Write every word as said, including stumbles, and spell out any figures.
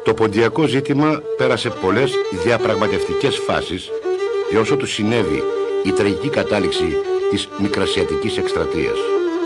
Το ποντιακό ζήτημα πέρασε πολλές διαπραγματευτικές φάσεις και όσο του συνέβη η τραγική κατάληξη της Μικρασιατικής εκστρατείας.